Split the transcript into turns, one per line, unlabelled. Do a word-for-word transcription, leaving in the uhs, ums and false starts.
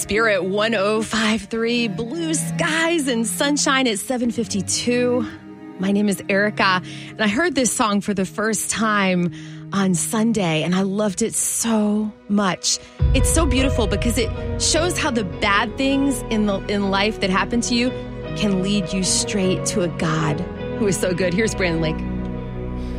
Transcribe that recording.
Spirit one oh five point three, blue skies and sunshine at seven fifty-two. My name is Erica, and I heard this song for the first time on Sunday, and I loved it so much. It's so beautiful because it shows how the bad things in the in life that happen to you can lead you straight to a God who is so good. Here's Brandon Lake.